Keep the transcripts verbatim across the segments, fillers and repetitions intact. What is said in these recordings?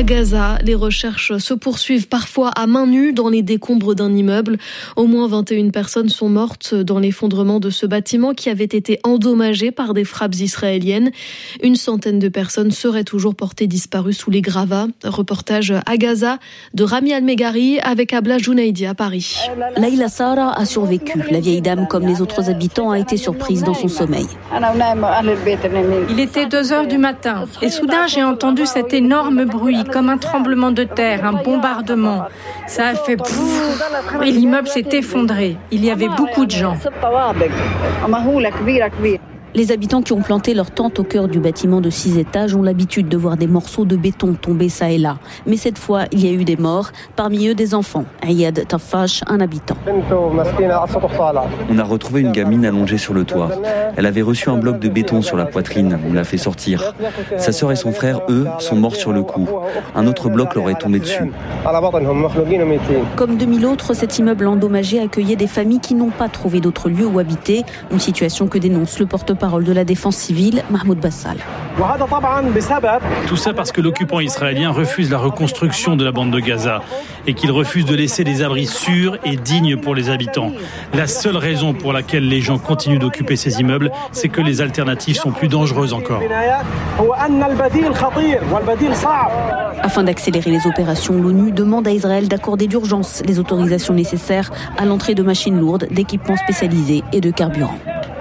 À Gaza, les recherches se poursuivent parfois à main nue dans les décombres d'un immeuble. Au moins vingt et une personnes sont mortes dans l'effondrement de ce bâtiment qui avait été endommagé par des frappes israéliennes. Une centaine de personnes seraient toujours portées disparues sous les gravats. Reportage à Gaza de Rami Al-Megari avec Abla Jounaidi à Paris. Laïla Sara a survécu. La vieille dame, comme les autres habitants, a été surprise dans son sommeil. Il était deux heures du matin et soudain j'ai entendu cet énorme bruit comme un tremblement de terre, un bombardement. Ça a fait pouf et l'immeuble s'est effondré. Il y avait beaucoup de gens. Les habitants qui ont planté leur tente au cœur du bâtiment de six étages ont l'habitude de voir des morceaux de béton tomber ça et là. Mais cette fois, il y a eu des morts, parmi eux des enfants. Ayad Tafash, un habitant. On a retrouvé une gamine allongée sur le toit. Elle avait reçu un bloc de béton sur la poitrine. On l'a fait sortir. Sa sœur et son frère, eux, sont morts sur le coup. Un autre bloc leur est tombé dessus. Comme deux mille autres, cet immeuble endommagé accueillait des familles qui n'ont pas trouvé d'autre lieu où habiter. Une situation que dénonce le porte-parole parole de la défense civile, Mahmoud Bassal. Tout ça parce que l'occupant israélien refuse la reconstruction de la bande de Gaza et qu'il refuse de laisser des abris sûrs et dignes pour les habitants. La seule raison pour laquelle les gens continuent d'occuper ces immeubles, c'est que les alternatives sont plus dangereuses encore. Afin d'accélérer les opérations, l'ONU demande à Israël d'accorder d'urgence les autorisations nécessaires à l'entrée de machines lourdes, d'équipements spécialisés et de carburant.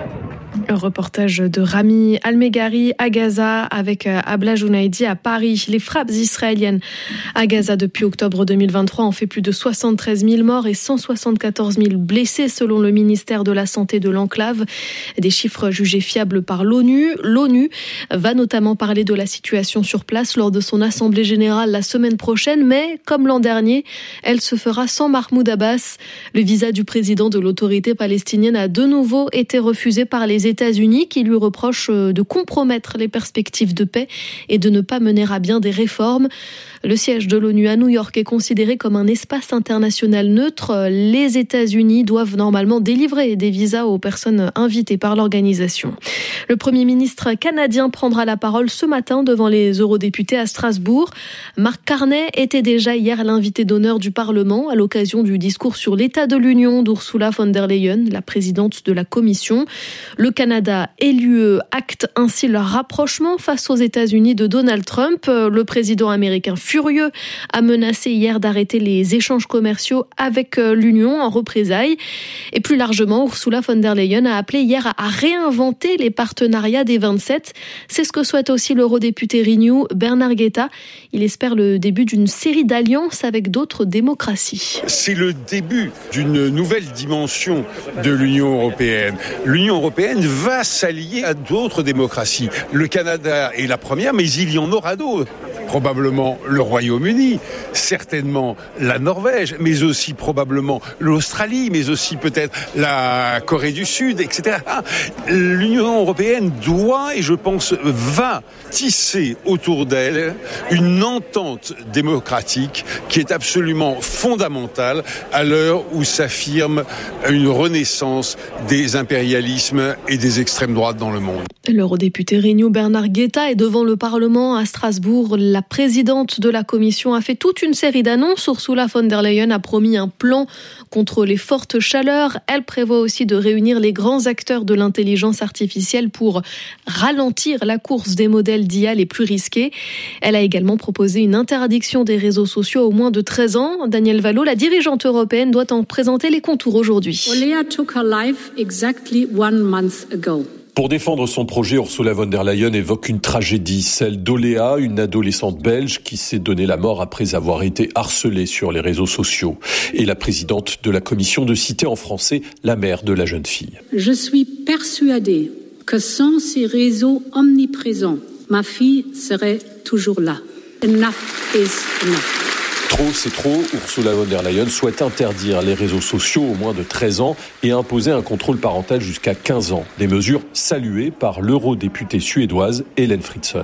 Un reportage de Rami Al-Megari à Gaza avec Abla Jounaidi à Paris. Les frappes israéliennes à Gaza depuis octobre deux mille vingt-trois ont fait plus de soixante-treize mille morts et cent soixante-quatorze mille blessés selon le ministère de la Santé de l'enclave. Des chiffres jugés fiables par l'ONU. L'ONU va notamment parler de la situation sur place lors de son assemblée générale la semaine prochaine, mais comme l'an dernier, elle se fera sans Mahmoud Abbas. Le visa du président de l'autorité palestinienne a de nouveau été refusé par les États États-Unis qui lui reprochent de compromettre les perspectives de paix et de ne pas mener à bien des réformes. Le siège de l'ONU à New York est considéré comme un espace international neutre. Les États-Unis doivent normalement délivrer des visas aux personnes invitées par l'organisation. Le Premier ministre canadien prendra la parole ce matin devant les eurodéputés à Strasbourg. Mark Carney était déjà hier l'invité d'honneur du Parlement à l'occasion du discours sur l'état de l'Union d'Ursula von der Leyen, la présidente de la Commission. Le Canada et l'U E actent ainsi leur rapprochement face aux États-Unis de Donald Trump. Le président américain furieux a menacé hier d'arrêter les échanges commerciaux avec l'Union en représailles. Et plus largement, Ursula von der Leyen a appelé hier à réinventer les partenariats des vingt-sept. C'est ce que souhaite aussi l'eurodéputé Renew Bernard Guetta. Il espère le début d'une série d'alliances avec d'autres démocraties. C'est le début d'une nouvelle dimension de l'Union européenne. L'Union européenne va s'allier à d'autres démocraties. Le Canada est la première, mais il y en aura d'autres. Probablement le Royaume-Uni, certainement la Norvège, mais aussi probablement l'Australie, mais aussi peut-être la Corée du Sud, et cetera. L'Union européenne doit, et je pense va, tisser autour d'elle une entente démocratique qui est absolument fondamentale à l'heure où s'affirme une renaissance des impérialismes et des extrêmes droites dans le monde. L'eurodéputé Renew Bernard Guetta est devant le Parlement à Strasbourg. La présidente de la Commission a fait toute une série d'annonces. Ursula von der Leyen a promis un plan contre les fortes chaleurs. Elle prévoit aussi de réunir les grands acteurs de l'intelligence artificielle pour ralentir la course des modèles d'I A les plus risqués. Elle a également proposé une interdiction des réseaux sociaux aux moins de treize ans. Danielle Vallot, la dirigeante européenne, doit en présenter les contours aujourd'hui. Olea took her life exactly one month ago. Pour défendre son projet, Ursula von der Leyen évoque une tragédie, celle d'Oléa, une adolescente belge qui s'est donné la mort après avoir été harcelée sur les réseaux sociaux. Et la présidente de la commission de citer en français la mère de la jeune fille. Je suis persuadée que sans ces réseaux omniprésents, ma fille serait toujours là. Enough is enough. Trop, c'est trop. Ursula von der Leyen souhaite interdire les réseaux sociaux aux moins de treize ans et imposer un contrôle parental jusqu'à quinze ans. Des mesures saluées par l'eurodéputée suédoise Hélène Fritzon.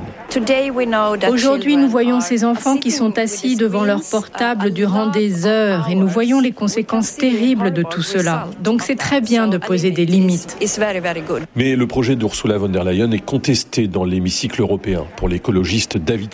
Aujourd'hui, nous voyons ces enfants qui sont assis devant leur portable durant des heures et nous voyons les conséquences terribles de tout cela. Donc c'est très bien de poser des limites. Mais le projet d'Ursula von der Leyen est contesté dans l'hémicycle européen. Pour l'écologiste David